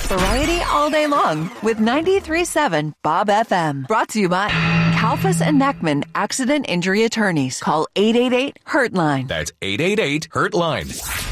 Variety all day long with 93.7 Bob FM. Brought to you by Kalfas and Neckman Accident Injury Attorneys. Call 888-HURT-LINE. That's 888-HURT-LINE.